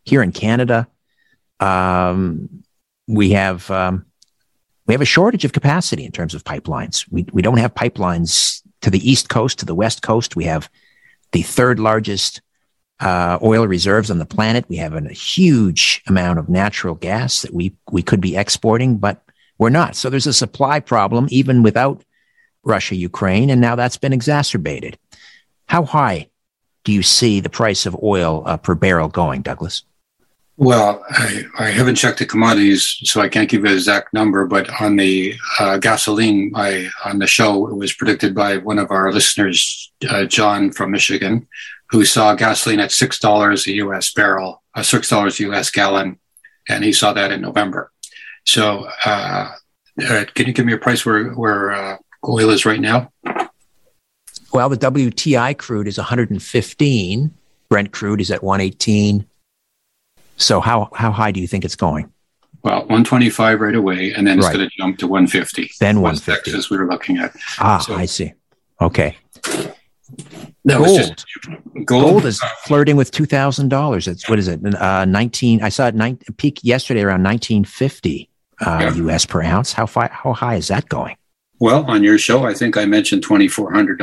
Here in Canada, we have a shortage of capacity in terms of pipelines. We don't have pipelines to the East Coast, to the West Coast. We have the third largest oil reserves on the planet. We have a huge amount of natural gas that we could be exporting, but we're not. So there's a supply problem even without Russia, Ukraine, and now that's been exacerbated. How high do you see the price of oil per barrel going, Douglas? Well, I haven't checked the commodities, so I can't give you an exact number, but on the gasoline, on the show, it was predicted by one of our listeners, John from Michigan, who saw gasoline at $6 a U.S. barrel, $6 a U.S. gallon, and he saw that in November. So can you give me a price where oil is right now? Well, the WTI crude is 115. Brent crude is at 118. So how high do you think it's going? Well, 125 right away, and then it's going to jump to 150. Then 150. Texas we were looking at. So, I see. Okay. Gold is flirting with $2,000. It's, what is it? 19. I saw it peak yesterday around 1950 US per ounce. How high is that going? Well, on your show, I think I mentioned $2,400.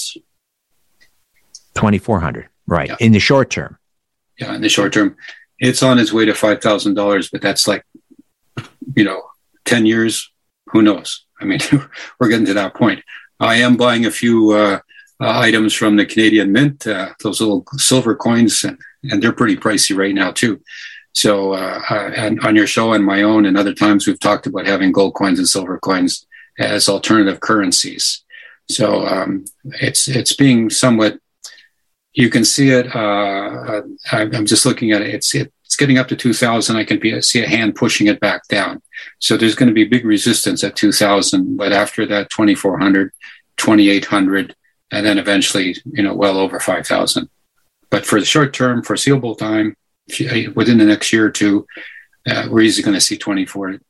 $2,400, right? Yeah. In the short term. Yeah, in the short term, it's on its way to $5,000, but that's like, 10 years. Who knows? I mean, we're getting to that point. I am buying a few items from the Canadian Mint, those little silver coins, and they're pretty pricey right now too. So, and on your show and my own and other times, we've talked about having gold coins and silver coins as alternative currencies. So it's being somewhat, you can see it. I'm just looking at it. It's getting up to 2,000. I can see a hand pushing it back down. So there's going to be big resistance at 2,000, but after that, 2,400, 2,800, and then eventually, well over 5,000. But for the short term, foreseeable time, within the next year or two, we're easily going to see $2,400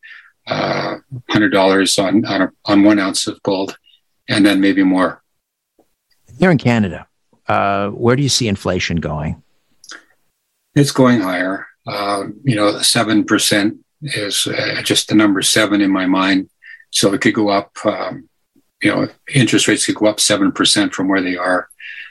on 1 ounce of gold, and then maybe more. Here in Canada, where do you see inflation going? It's going higher. 7% is just the number 7 in my mind. So it could go up. Interest rates could go up 7% from where they are.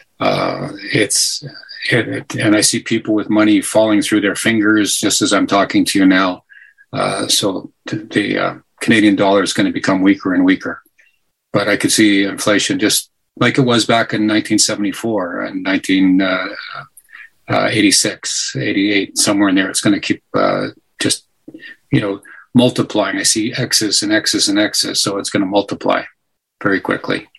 And I see people with money falling through their fingers just as I'm talking to you now. So the Canadian dollar is going to become weaker and weaker. But I could see inflation just like it was back in 1974 and 1986, 88, somewhere in there. It's going to keep multiplying. I see X's and X's and X's, so it's going to multiply very quickly.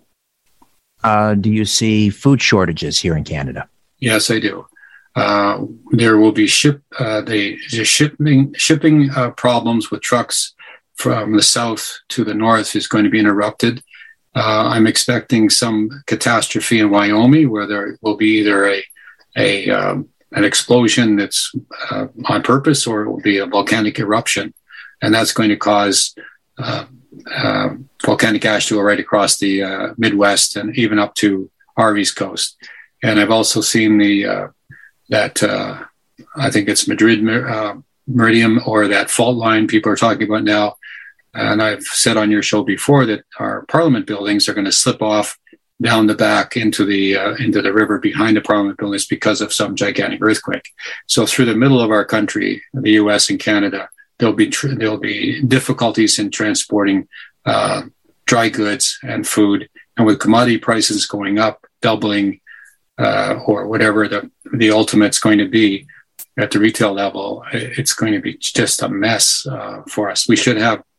Do you see food shortages here in Canada? Yes, I do. There will be shipping problems with trucks from the south to the north is going to be interrupted. I'm expecting some catastrophe in Wyoming where there will be either an explosion that's on purpose, or it will be a volcanic eruption, and that's going to cause volcanic ash to go right across the Midwest and even up to our East Coast. And I've also seen that I think it's Madrid Meridian, or that fault line people are talking about now. And I've said on your show before that our Parliament buildings are going to slip off down the back into the river behind the Parliament buildings because of some gigantic earthquake. So through the middle of our country, the U.S. and Canada, there'll be difficulties in transporting dry goods and food. And with commodity prices going up, doubling, or whatever the ultimate's going to be at the retail level, it's going to be just a mess for us. We should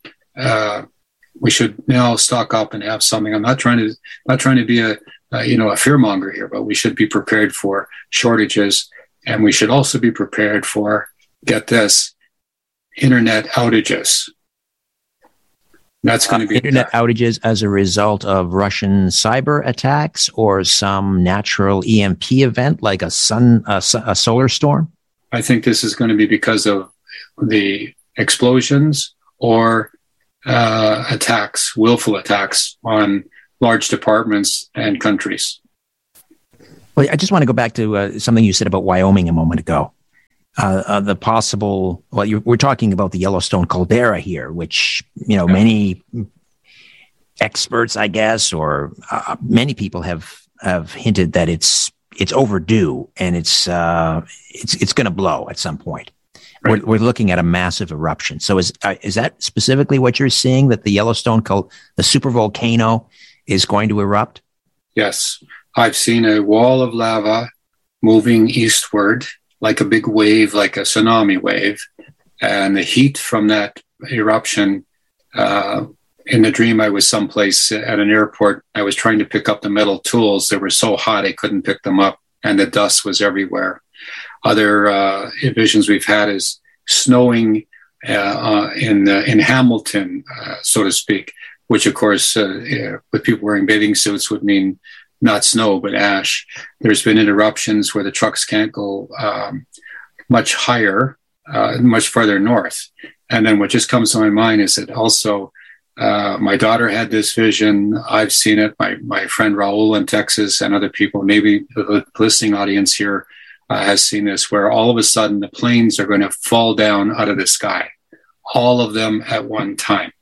now stock up and have something. I'm not trying to be a fearmonger here, but we should be prepared for shortages, and we should also be prepared for, get this, internet outages. That's going to be internet outages as a result of Russian cyber attacks or some natural EMP event like a solar storm. I think this is going to be because of the explosions or attacks, willful attacks on large departments and countries. Well, I just want to go back to something you said about Wyoming a moment ago. the possible, we're talking about the Yellowstone caldera here, which, many experts, I guess, or many people have hinted that it's overdue and it's going to blow at some point. Right. We're looking at a massive eruption. So is that specifically what you're seeing, that the Yellowstone, the supervolcano, is going to erupt? Yes. I've seen a wall of lava moving eastward like a big wave, like a tsunami wave. And the heat from that eruption, in the dream, I was someplace at an airport. I was trying to pick up the metal tools. They were so hot I couldn't pick them up, and the dust was everywhere. Other visions we've had is snowing in Hamilton, so to speak, which, of course, with people wearing bathing suits would mean not snow, but ash. There's been interruptions where the trucks can't go much higher, much further north. And then what just comes to my mind is that also my daughter had this vision. I've seen it. My friend Raul in Texas and other people, maybe the listening audience here, has seen this, where all of a sudden the planes are going to fall down out of the sky, all of them at one time.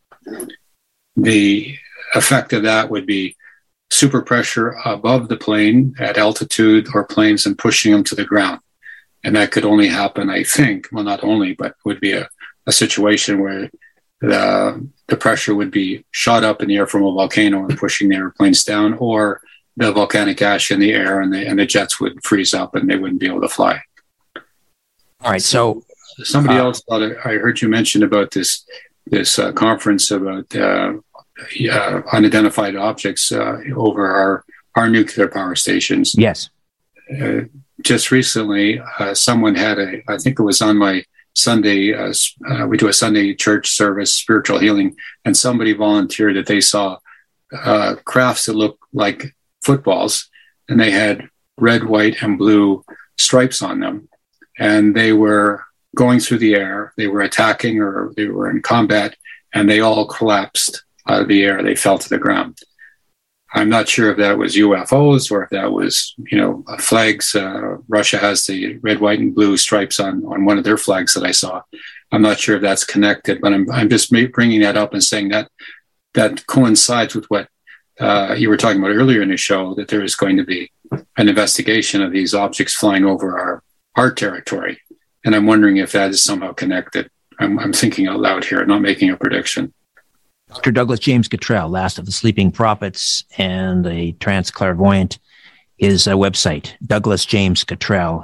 The effect of that would be super pressure above the plane at altitude or planes and pushing them to the ground. And that could only happen, I think, well, not only, but would be a situation where the pressure would be shot up in the air from a volcano and pushing the airplanes down, or the volcanic ash in the air and the jets would freeze up and they wouldn't be able to fly. All right. So somebody else, I heard you mention about this conference about unidentified objects over our nuclear power stations. Yes. Just recently, someone had I think it was on my Sunday, we do a Sunday church service, spiritual healing, and somebody volunteered that they saw crafts that looked like footballs, and they had red, white, and blue stripes on them. And they were going through the air, they were attacking, or they were in combat, and they all collapsed out of the air. They fell to the ground. I'm not sure if that was UFOs or if that was, flags. Russia has the red, white, and blue stripes on one of their flags that I saw. I'm not sure if that's connected, but I'm just bringing that up and saying that coincides with what you were talking about earlier in the show, that there is going to be an investigation of these objects flying over our territory. And I'm wondering if that is somehow connected. I'm thinking out loud here, not making a prediction. Dr. Douglas James Cottrell, last of the sleeping prophets and a trance clairvoyant, his website, Douglas James Cottrell,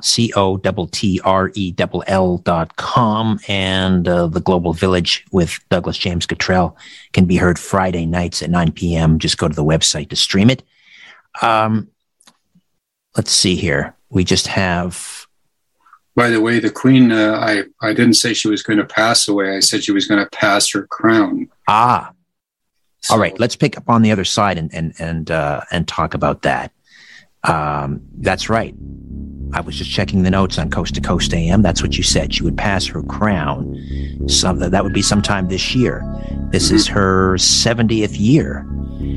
COTTRELL.com, and the Global Village with Douglas James Cottrell can be heard Friday nights at 9 p.m. Just go to the website to stream it. Let's see here. We just have... By the way, the Queen, I didn't say she was going to pass away. I said she was going to pass her crown. All right. Let's pick up on the other side and talk about that. That's right. I was just checking the notes on Coast to Coast AM. That's what you said. She would pass her crown. That would be sometime this year. This is her 70th year.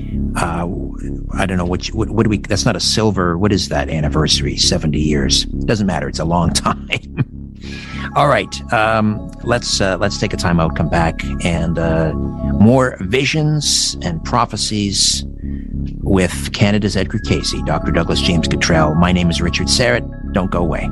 I don't know what do we, that's not a silver. What is that anniversary? 70 years. Doesn't matter. It's a long time. All right. Let's take a time out, come back, and more visions and prophecies with Canada's Edgar Cayce, Dr. Douglas James Cottrell. My name is Richard Serrett. Don't go away.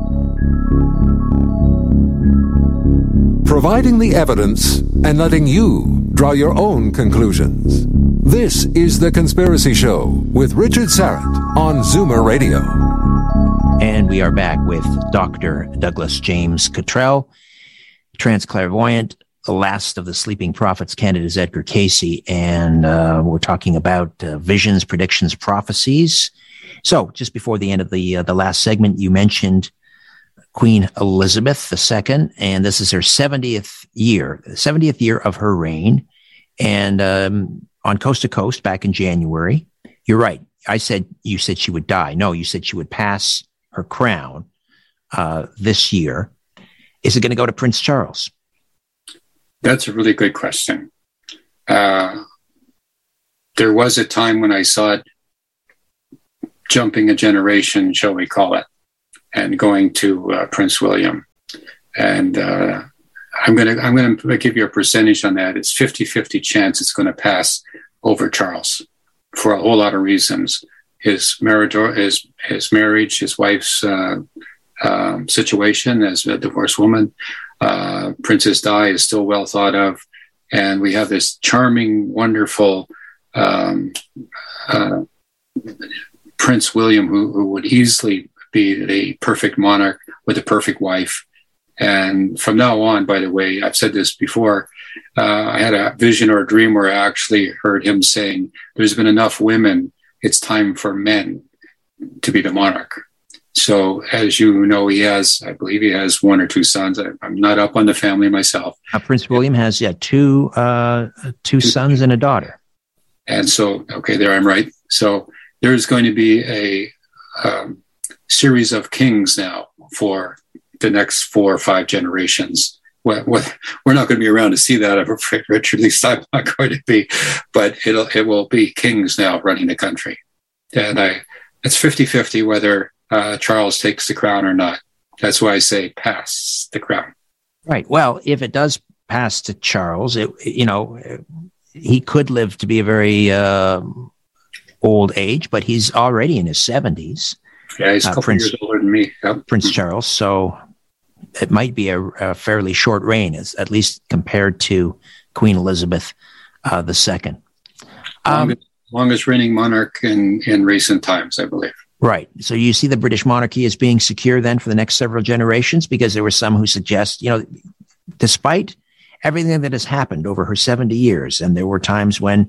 Providing the evidence and letting you draw your own conclusions. This is The Conspiracy Show with Richard Serrett on Zoomer Radio. And we are back with Dr. Douglas James Cottrell, trance clairvoyant, the last of the sleeping prophets, Canada's Edgar Cayce, and we're talking about visions, predictions, prophecies. So just before the end of the last segment, you mentioned Queen Elizabeth II, and this is her 70th year of her reign. And on Coast to Coast back in January, you're right. You said she would die. No, you said she would pass her crown this year. Is it going to go to Prince Charles? That's a really good question. There was a time when I saw it jumping a generation, shall we call it, and going to Prince William. And I'm gonna give you a percentage on that. It's 50-50 chance it's going to pass over Charles for a whole lot of reasons. His marriage, his wife's situation as a divorced woman. Princess Di is still well thought of, and we have this charming, wonderful Prince William, who would easily be the perfect monarch with a perfect wife. And from now on, by the way, I've said this before, I had a vision or a dream where I actually heard him saying, there's been enough women, it's time for men to be the monarch. So as you know, I believe he has one or two sons. I'm not up on the family myself. Prince William has two sons and a daughter. And so, okay, there I'm right. So there's going to be a series of kings now for the next 4 or 5 generations. We're not going to be around to see that, I'm afraid, Richard. At least I'm not going to be. But it will be kings now running the country. And it's 50-50 whether Charles takes the crown or not. That's why I say pass the crown. Right. Well, if it does pass to Charles, he could live to be a very old age, but he's already in his 70s. Yeah, he's a couple years older than me. Yep. Prince Charles. So it might be a fairly short reign, at least compared to Queen Elizabeth II. Longest reigning monarch in recent times, I believe. Right. So you see the British monarchy as being secure then for the next several generations, because there were some who suggest, despite everything that has happened over her 70 years, and there were times when,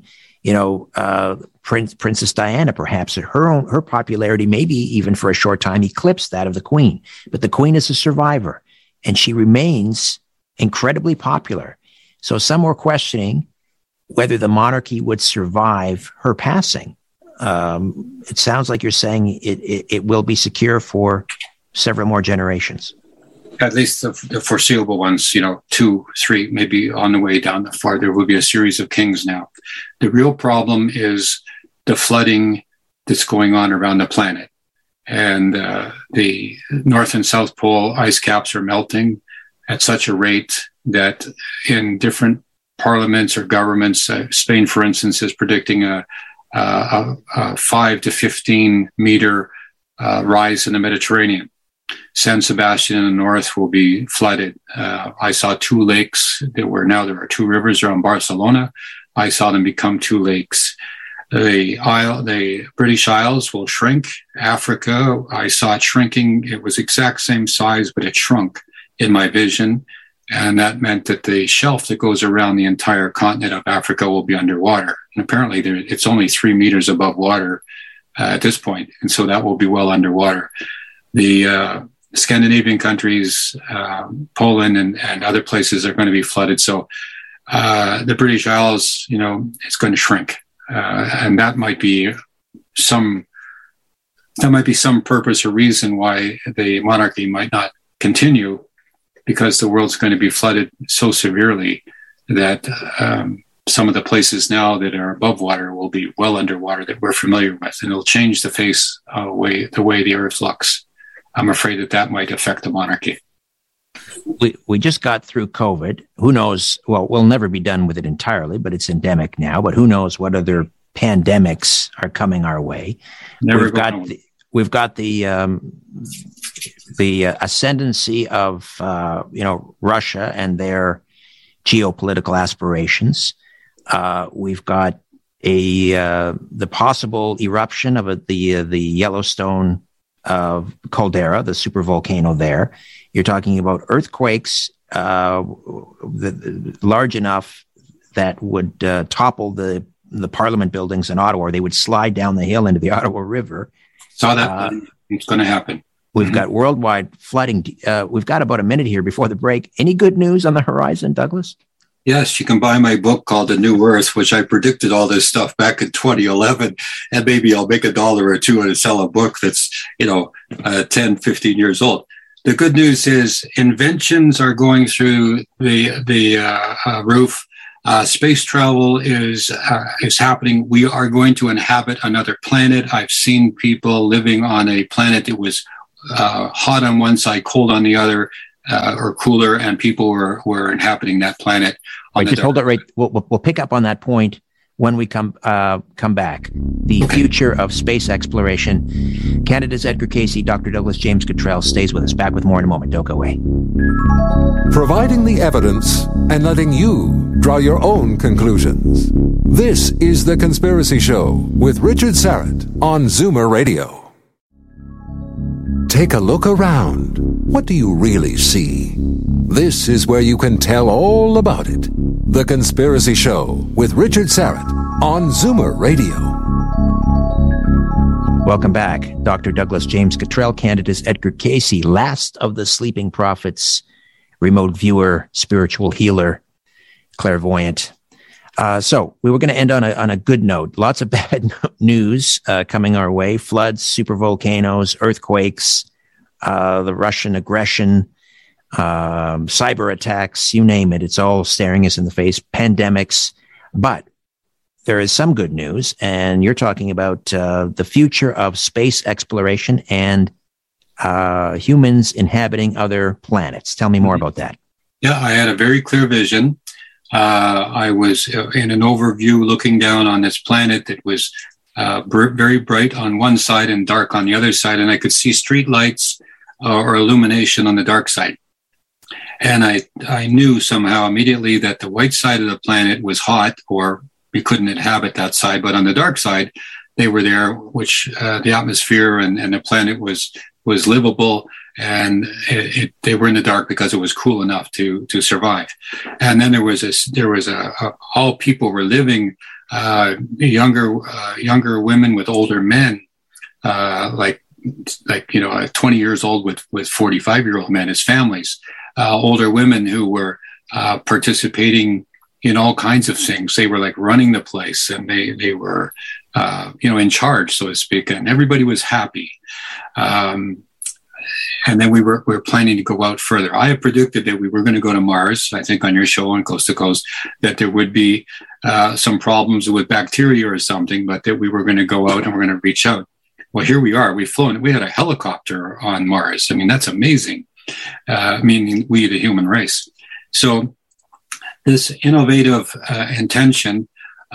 Princess Diana, perhaps her popularity, maybe even for a short time, eclipsed that of the Queen. But the Queen is a survivor, and she remains incredibly popular. So some were questioning whether the monarchy would survive her passing. It sounds like you're saying it will be secure for several more generations. At least the foreseeable ones, 2, 3, maybe on the way down the far. There will be a series of kings now. The real problem is the flooding that's going on around the planet. And the North and South Pole ice caps are melting at such a rate that in different parliaments or governments, Spain, for instance, is predicting a 5 to 15 meter rise in the Mediterranean. San Sebastian in the north will be flooded. I saw 2 lakes. There are 2 rivers around Barcelona. I saw them become 2 lakes. The British Isles will shrink. Africa, I saw it shrinking. It was exact same size, but it shrunk in my vision. And that meant that the shelf that goes around the entire continent of Africa will be underwater. And apparently it's only 3 meters above water at this point. And so that will be well underwater. The Scandinavian countries, Poland and other places are going to be flooded. So the British Isles, it's going to shrink. And that might be some purpose or reason why the monarchy might not continue, because the world's going to be flooded so severely that some of the places now that are above water will be well underwater that we're familiar with, and it'll change the face the way the earth looks. I'm afraid that might affect the monarchy. We just got through COVID. Who knows? Well, we'll never be done with it entirely, but it's endemic now. But who knows what other pandemics are coming our way? We've got the ascendancy of Russia and their geopolitical aspirations. We've got the possible eruption of the Yellowstone caldera, the supervolcano there. You're talking about earthquakes large enough that would topple the Parliament buildings in Ottawa, or they would slide down the hill into the Ottawa River. Saw that. It's going to happen. We've got worldwide flooding. We've got about a minute here before the break. Any good news on the horizon, Douglas? Yes, you can buy my book called The New Earth, which I predicted all this stuff back in 2011. And maybe I'll make $1or $2 and sell a book that's, 10, 15 years old. The good news is inventions are going through the roof. Space travel is happening. We are going to inhabit another planet. I've seen people living on a planet that was hot on one side, cold on the other, or cooler, and people were inhabiting that planet. Right, just hold it right. We'll pick up on that point when we come back. The future of space exploration. Canada's Edgar Cayce, Dr. Douglas James Cottrell stays with us. Back with more in a moment. Don't go away. Providing the evidence and letting you draw your own conclusions. This is The Conspiracy Show with Richard Syrett on Zoomer Radio. Take a look around. What do you really see? This is where you can tell all about it. The Conspiracy Show with Richard Syrett on Zoomer Radio. Welcome back. Dr. Douglas James Cottrell, Canada's Edgar Cayce, last of the sleeping prophets, remote viewer, spiritual healer, clairvoyant. So we were going to end on a good note. Lots of bad news coming our way. Floods, supervolcanoes, earthquakes, the Russian aggression, cyber attacks, you name it. It's all staring us in the face. Pandemics. But there is some good news, and you're talking about the future of space exploration and humans inhabiting other planets. Tell me more about that. Yeah, I had a very clear vision. I was in an overview looking down on this planet that was very bright on one side and dark on the other side, and I could see street lights or illumination on the dark side. And I knew somehow immediately that the white side of the planet was hot, or we couldn't inhabit that side, but on the dark side, they were there, which the atmosphere and the planet was livable, and they were in the dark because it was cool enough to survive. And then there was all people were living, younger women with older men, like 20 years old with 45-year-old men as families, older women who were participating in all kinds of things. They were like running the place, and they were in charge, so to speak, and everybody was happy. And then we were planning to go out further. I had predicted that we were going to go to Mars, I think on your show on Coast to Coast, that there would be some problems with bacteria or something, but that we were going to go out and we're going to reach out. Well, here we are. We've flown. We had a helicopter on Mars. I mean, that's amazing, meaning we, the human race. So this innovative intention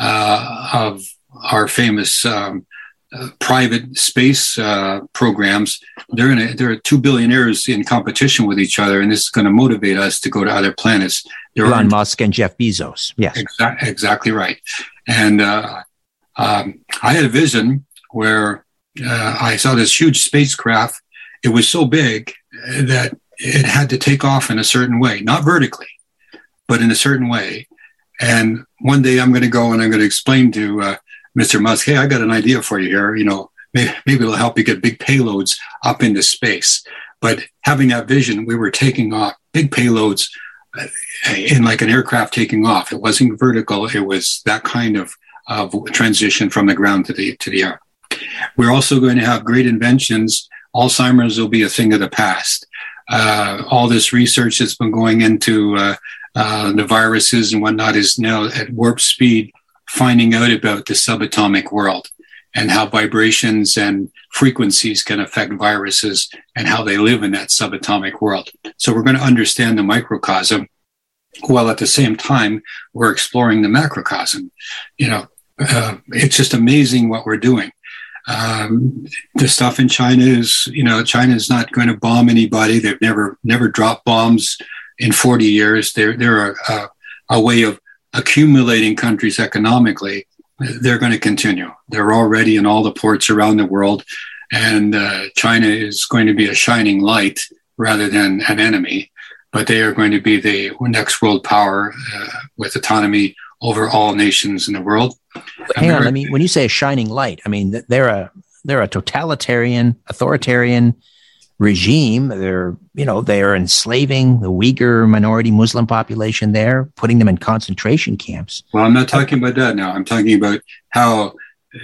of our famous private space programs, there are two billionaires in competition with each other, and this is going to motivate us to go to other planets. Elon Musk and Jeff Bezos. Yes, exactly right. And I had a vision where I saw this huge spacecraft. It was so big that it had to take off in a certain way, not vertically, but in a certain way. And one day I'm going to go and I'm going to explain to Mr. Musk, hey, I got an idea for you here. Maybe it'll help you get big payloads up into space. But having that vision, we were taking off big payloads in like an aircraft taking off. It wasn't vertical. It was that kind of transition from the ground to the air. We're also going to have great inventions. Alzheimer's will be a thing of the past. All this research that's been going into the viruses and whatnot is now at warp speed, finding out about the subatomic world and how vibrations and frequencies can affect viruses and how they live in that subatomic world. So we're going to understand the microcosm, while at the same time we're exploring the macrocosm. It's just amazing what we're doing. The stuff in China is, China is not going to bomb anybody. They've never dropped bombs in 40 years. They're a way of accumulating countries economically. They're going to continue. They're already in all the ports around the world, and China is going to be a shining light rather than an enemy. But they are going to be the next world power with autonomy over all nations in the world. Hang on, when you say a shining light, they're a totalitarian, authoritarian regime. They are enslaving the Uyghur minority Muslim population there, putting them in concentration camps. Well, I'm not talking about that now. I'm talking about how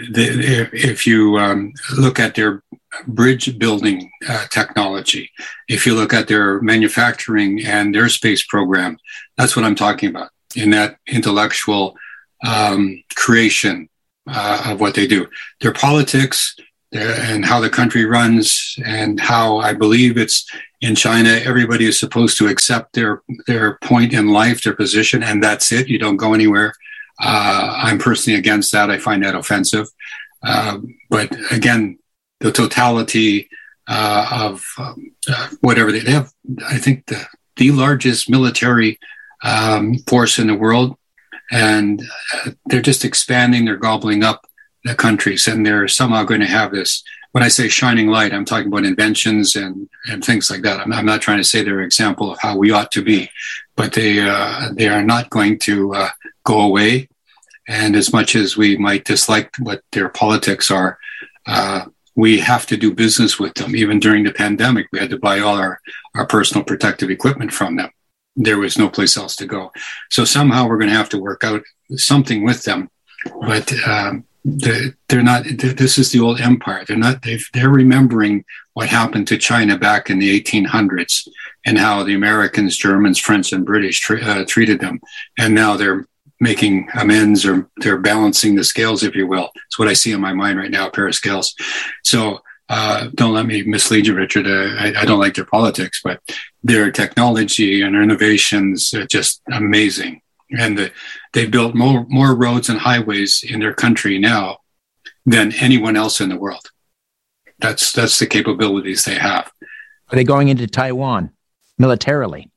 if you look at their bridge building technology, if you look at their manufacturing and their space program, that's what I'm talking about, in that intellectual creation of what they do. Their politics and how the country runs, and how I believe it's in China, everybody is supposed to accept their point in life, their position, and that's it. You don't go anywhere. I'm personally against that. I find that offensive. But again, the totality of whatever they have, I think the largest military force in the world, and they're just expanding, they're gobbling up the countries, and they're somehow going to have this. When I say shining light, I'm talking about inventions and things like that. I'm not trying to say they're an example of how we ought to be, but they are not going to go away. And as much as we might dislike what their politics are, we have to do business with them. Even during the pandemic, we had to buy all our personal protective equipment from them. There was no place else to go. So somehow we're going to have to work out something with them. But they're not. This is the old empire. They're not. They're remembering what happened to China back in the 1800s and how the Americans, Germans, French, and British treated them. And now they're making amends, or they're balancing the scales, if you will. It's what I see in my mind right now, a pair of scales. So don't let me mislead you, Richard. I don't like their politics, but their technology and their innovations are just amazing. And they've built more roads and highways in their country now than anyone else in the world. That's the capabilities they have. Are they going into Taiwan militarily?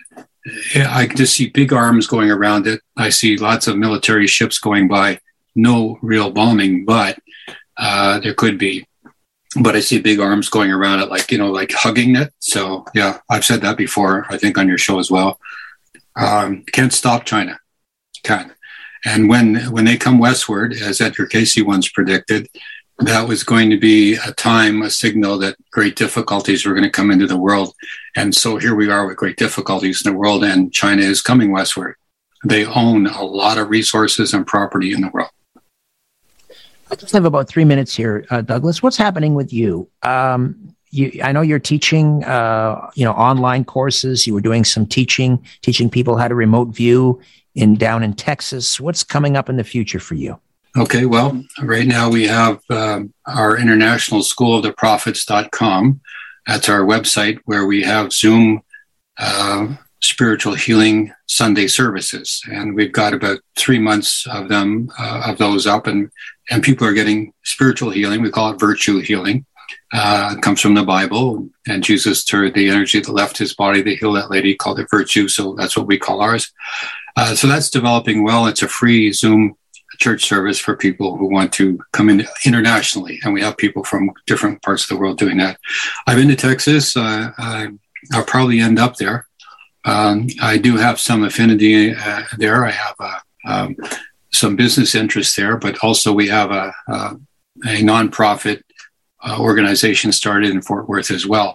I just see big arms going around it. I see lots of military ships going by. No real bombing, but there could be. But I see big arms going around it, like hugging it. So yeah, I've said that before, I think on your show as well. Can't stop China. Can't. And when they come westward, as Edgar Cayce once predicted, that was going to be a signal that great difficulties were going to come into the world. And so here we are with great difficulties in the world, and China is coming westward. They own a lot of resources and property in the world. I just have about 3 minutes here, Douglas. What's happening with you? I know you're teaching, online courses. You were doing some teaching people how to remote view down in Texas. What's coming up in the future for you? Okay, well, right now we have our International School of the Prophets.com. That's our website where we have Zoom spiritual healing Sunday services. And we've got about 3 months of those up, and people are getting spiritual healing. We call it virtue healing. It comes from the Bible, and Jesus turned the energy that left his body to heal that lady, called it virtue. So that's what we call ours. So that's developing well. It's a free Zoom church service for people who want to come in internationally. And we have people from different parts of the world doing that. I've been to Texas. I'll probably end up there. I do have some affinity there. I have some business interests there, but also we have a nonprofit organization started in Fort Worth as well.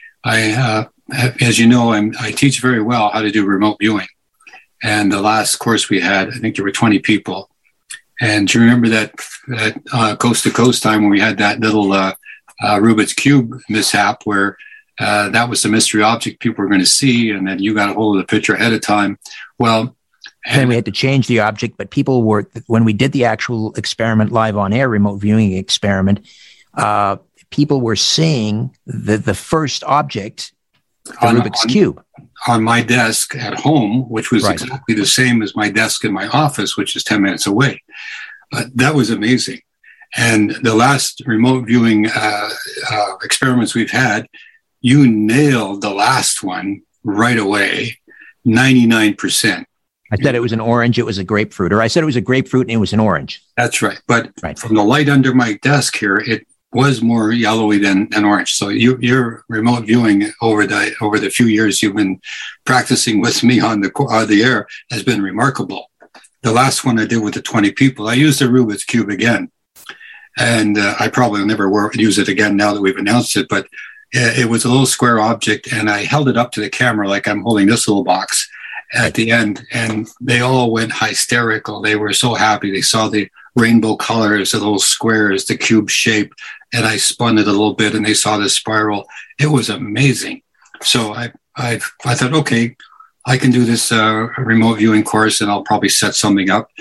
As you know, I teach very well how to do remote viewing. And the last course we had, I think there were 20 people. And do you remember that coast to coast time when we had that little Rubik's Cube mishap where that was the mystery object people were going to see, and then you got a hold of the picture ahead of time? Well, and then we had to change the object, but people were, when we did the actual experiment live on air, remote viewing experiment, people were seeing the first object, the Rubik's Cube. On my desk at home, which was exactly the same as my desk in my office, which is 10 minutes away. That was amazing. And the last remote viewing experiments we've had, you nailed the last one right away, 99%. I said it was an orange, it was a grapefruit. Or I said it was a grapefruit and it was an orange. That's right. But from the light under my desk here, it was more yellowy than orange. So your remote viewing over the few years you've been practicing with me on the air has been remarkable. The last one I did with the 20 people, I used the Rubik's Cube again. And I probably will never use it again now that we've announced it, but it was a little square object, and I held it up to the camera like I'm holding this little box at the end, and they all went hysterical. They were so happy. They saw the rainbow colors, the little squares, the cube shape, and I spun it a little bit, and they saw the spiral. It was amazing. So I thought, okay, I can do this remote viewing course, and I'll probably set something up.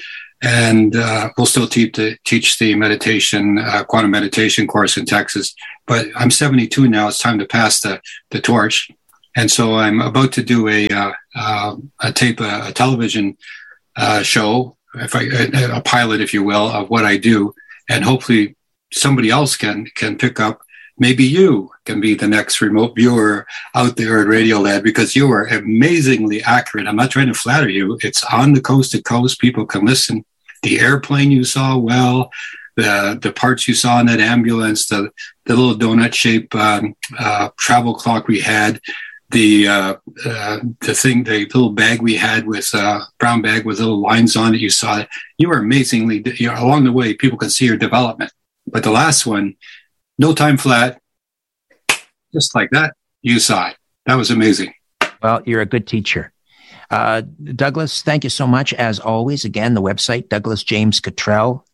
and we'll still teach the meditation, quantum meditation course in Texas. But I'm 72 now. It's time to pass the torch. And so I'm about to do a television show, a pilot, if you will, of what I do. And hopefully somebody else can pick up. Maybe you can be the next remote viewer out there at Radiolab, because you are amazingly accurate. I'm not trying to flatter you. It's on the coast to coast. People can listen. The airplane you saw, the parts you saw in that ambulance, the little donut-shaped travel clock we had, the little bag we had with brown bag with little lines on it. You saw it. You were amazingly, along the way, people can see your development. But the last one, no time flat, just like that, you saw it. That was amazing. Well, you're a good teacher. Douglas, thank you so much. As always, again, the website, Douglas James Cottrell,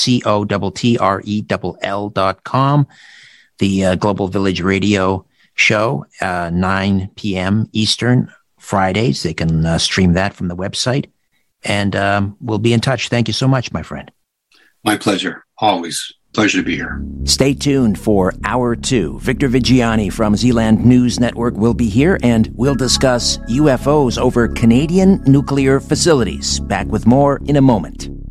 COTTRELL.com, the Global Village Radio show, 9 p.m. Eastern, Fridays. They can stream that from the website. And we'll be in touch. Thank you so much, my friend. My pleasure. Always. Pleasure to be here. Stay tuned for Hour 2. Victor Vigiani from Zealand News Network will be here, and we'll discuss UFOs over Canadian nuclear facilities. Back with more in a moment.